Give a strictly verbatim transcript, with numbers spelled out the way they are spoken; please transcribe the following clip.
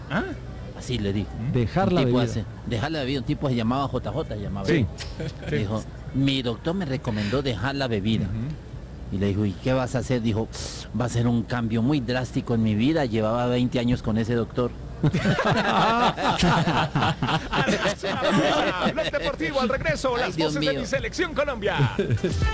¿Ah? Así le dijo. Dejar la Un tipo bebida. hace- dejar la bebida. Un tipo se llamaba J J, se llamaba. Sí. Le dijo, mi doctor me recomendó dejar la bebida. Y le dijo, ¿y qué vas a hacer? Dijo, va a ser un cambio muy drástico en mi vida. Llevaba veinte años con ese doctor. Blog Deportivo al regreso, Ay, las Dios voces de mío. mi selección Colombia.